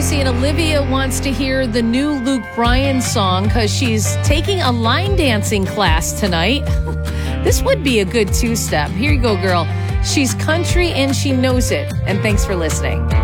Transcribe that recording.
Darcy, and Olivia wants to hear the new Luke Bryan song because she's taking a line dancing class tonight. This would be a good two-step. Here you go, girl. She's country and she knows it. And thanks for listening.